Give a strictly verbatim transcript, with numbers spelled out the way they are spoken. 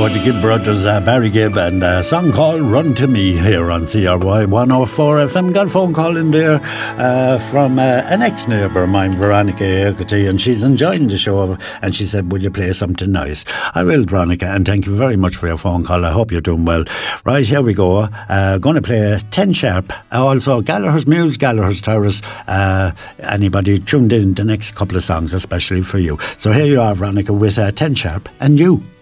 go to Gibb Brothers, uh, Barry Gibb, and a song called Run to Me here on C R Y one oh four F M. Got a phone call in there uh, from uh, an ex-neighbour of mine, Veronica Egerty, and she's enjoying the show, and she said, will you play something nice? I will, Veronica, and thank you very much for your phone call. I hope you're doing well. Right, here we go. Uh, going to play ten Sharp. Also, Gallagher's Muse, Gallagher's Terrace. Uh, anybody tuned in the next couple of songs, especially for you. So here you are, Veronica, with uh, ten Sharp and You.